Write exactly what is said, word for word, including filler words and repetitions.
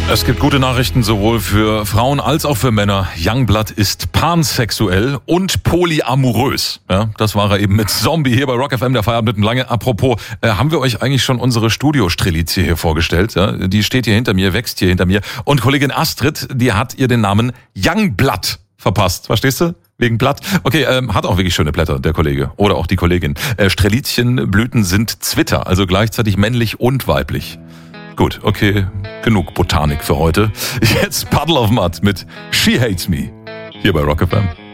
Es gibt gute Nachrichten sowohl für Frauen als auch für Männer. Youngblood ist pansexuell und polyamorös. Ja, das war er eben mit Zombie hier bei Rock F M, der Feierabend mitten lange. Apropos, äh, haben wir euch eigentlich schon unsere Studio-Strelizie hier vorgestellt? Ja? Die steht hier hinter mir, wächst hier hinter mir. Und Kollegin Astrid, die hat ihr den Namen Youngblood verpasst. Verstehst du? Wegen Blatt. Okay, ähm, hat auch wirklich schöne Blätter, der Kollege. Oder auch die Kollegin. Äh, Strelizienblüten sind Zwitter, also gleichzeitig männlich und weiblich. Gut, okay, genug Botanik für heute. Jetzt Puddle of Mud mit She Hates Me hier bei Rock F M.